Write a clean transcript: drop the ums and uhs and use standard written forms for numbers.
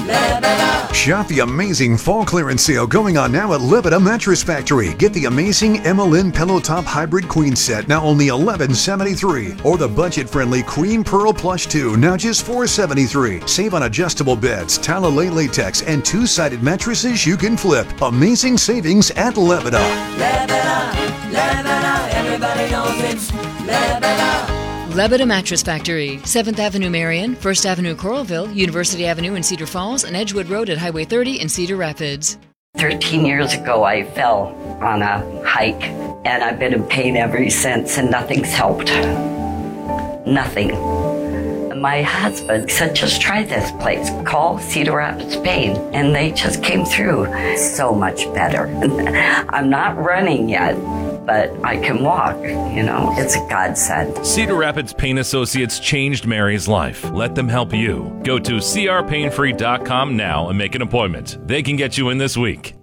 Shop the amazing fall clearance sale going on now at Lebeda Mattress Factory. Get the amazing Emmeline Pillow Top Hybrid Queen Set, now only $11.73. Or the budget-friendly Cream Pearl Plush 2, now just $4.73. Save on adjustable beds, Talalay latex, and two-sided mattresses you can flip. Amazing savings at Lebeda. Lebeda, everybody knows it's Lebeda. Lebeda Mattress Factory, 7th Avenue Marion, 1st Avenue Coralville, University Avenue in Cedar Falls, and Edgewood Road at Highway 30 in Cedar Rapids. 13 years ago, I fell on a hike, and I've been in pain ever since, and nothing's helped. Nothing. My husband said, just try this place. Call Cedar Rapids Pain. And they just came through so much better. I'm not running yet, but I can walk. It's a godsend. Cedar Rapids Pain Associates changed Mary's life. Let them help you. Go to crpainfree.com now and make an appointment. They can get you in this week.